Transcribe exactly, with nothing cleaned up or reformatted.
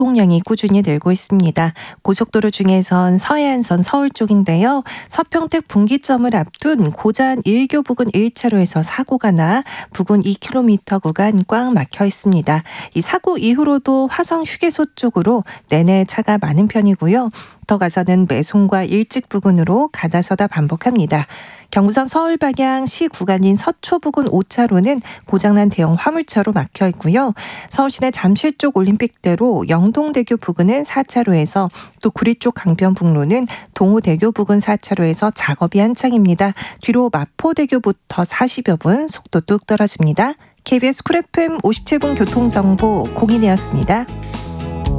이동량이 꾸준히 늘고 있습니다. 고속도로 중에선 서해안선 서울 쪽인데요. 서평택 분기점을 앞둔 고잔 일교 부근 일 차로에서 사고가 나 부근 이 킬로미터 구간 꽉 막혀 있습니다. 이 사고 이후로도 화성 휴게소 쪽으로 내내 차가 많은 편이고요. 더 가서는 매송과 일찍 부근으로 가다서다 반복합니다. 경부선 서울 방향 시 구간인 서초 부근 오 차로는 고장난 대형 화물차로 막혀 있고요. 서울시내 잠실 쪽 올림픽대로 영동대교 부근은 사 차로에서 또 구리 쪽 강변북로는 동호대교 부근 사 차로에서 작업이 한창입니다. 뒤로 마포대교부터 사십여 분 속도 뚝 떨어집니다. 케이비에스 쿨 에프엠 오십칠 분 교통정보 공인이었습니다.